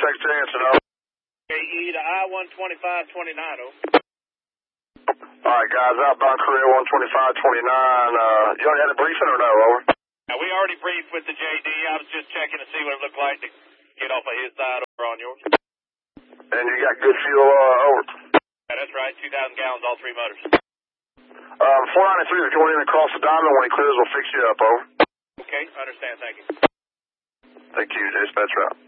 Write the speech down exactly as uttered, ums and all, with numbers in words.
text to answer, over. K E to I one twenty-five twenty-nine, over. Alright, guys, outbound career one twenty-five twenty-nine. Uh, you already had a briefing or no, over? Now, we already briefed with the J D. I was just checking to see what it looked like to get off of his side over on yours. And you got good fuel, uh, over? Yeah, that's right. two thousand gallons, all three motors. Um, four ninety-three is going in across the diamond. When he clears, we'll fix you up, over. Okay, understand. Thank you. Thank you, dispatch route.